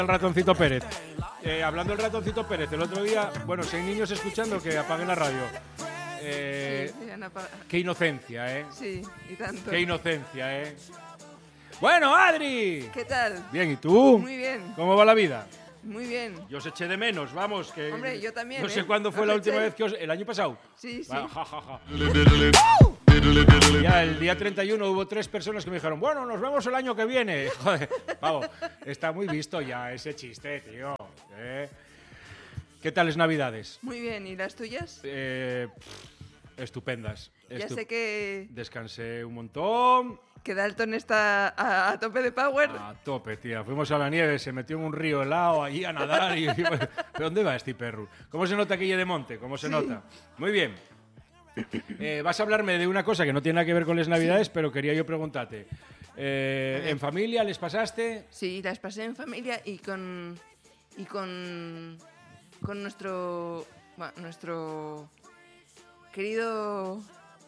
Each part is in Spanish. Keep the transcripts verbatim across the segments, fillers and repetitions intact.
El ratoncito Pérez. Eh, hablando del ratoncito Pérez, el otro día, bueno, si hay niños escuchando, que apaguen la radio. Eh, sí, apag... Qué inocencia, ¿eh? Sí, y tanto. Qué inocencia, ¿eh? Bueno, Adri. ¿Qué tal? Bien, ¿y tú? Muy bien. ¿Cómo va la vida? Muy bien. Yo os eché de menos, vamos, que... Hombre, yo también, No sé ¿eh? cuándo fue Os la eché. última vez que os... ¿El año pasado? Sí, sí. Ah, ja, ja, ja. Ya, el día treinta y uno hubo tres personas que me dijeron, bueno, nos vemos el año que viene. Joder, vamos, está muy visto ya ese chiste, tío. ¿Eh? ¿Qué tal es Navidades? Muy bien, ¿y las tuyas? Eh, pff, estupendas. Ya Estu- sé que, Descansé un montón. que Dalton está a, a tope de power. A tope, tía. Fuimos a la nieve, se metió en un río helado allí a nadar. Y, y, ¿pero dónde va este perro? ¿Cómo se nota aquello de monte? ¿Cómo se Sí. nota? Muy bien. Eh, vas a hablarme de una cosa que no tiene nada que ver con las Navidades, sí. Pero quería yo preguntarte. Eh, ¿En familia les pasaste? Sí, las pasé en familia y con y con con nuestro bueno, nuestro querido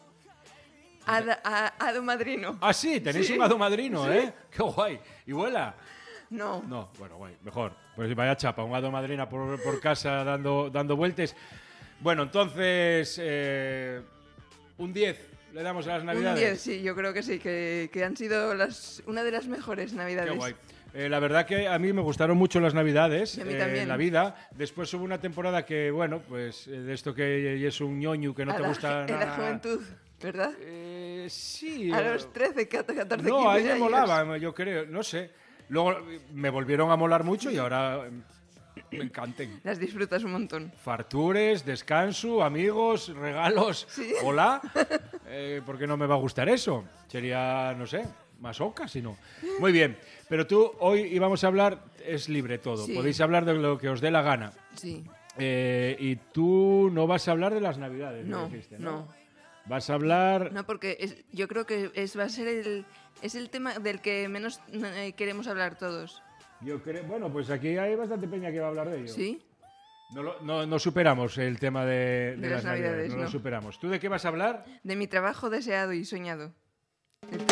hada, a- hado madrino. Ah, sí, tenéis Sí. un hado madrino, Sí. ¿eh? Qué guay. ¿Y vuela? No. No, bueno, guay, mejor. Pues vaya chapa, un hado madrina por, por casa dando, dando vueltas. Bueno, entonces, eh, un diez le damos a las Navidades. Un diez, sí, yo creo que sí, que, que han sido las una de las mejores Navidades. Qué guay. Eh, la verdad que a mí me gustaron mucho las Navidades Y a mí eh, también. en la vida. Después hubo una temporada que, bueno, pues eh, de esto que es un ñoño que no a te la, gusta en nada. la juventud, ¿verdad? Eh, sí. A eh, los trece, catorce, No, quince a mí me años. molaba, yo creo, no sé. Luego eh, me volvieron a molar mucho y ahora eh, me encanten. Las disfrutas un montón. Fartures, descanso, amigos, regalos. ¿Sí? Hola. Eh, ¿Por qué no me va a gustar eso? Sería, no sé, masoca, si no. Muy bien. Pero tú, hoy íbamos a hablar, es libre todo. Sí. Podéis hablar de lo que os dé la gana. Sí. Eh, y tú no vas a hablar de las Navidades, me No, dijiste, no. Vas a hablar... No, porque es- yo creo que es, va a ser el, es el tema del que menos eh, queremos hablar todos. Yo creo, bueno, pues aquí hay bastante peña que va a hablar de ello. ¿Sí? No, lo- no, no superamos el tema de, de De las las Navidades, Navidades, no, lo no. superamos. ¿Tú de qué vas a hablar? De mi trabajo deseado y soñado. El